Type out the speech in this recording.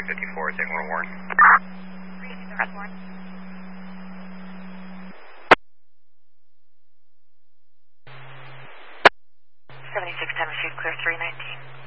54, taking one warrant. 76 Thomas Street, clear 319.